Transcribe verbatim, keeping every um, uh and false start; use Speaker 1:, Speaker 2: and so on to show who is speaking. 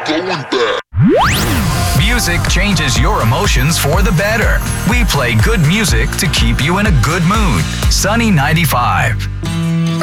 Speaker 1: Music changes your emotions for the better. We play good music to keep you in a good mood. Sunny ninety-five.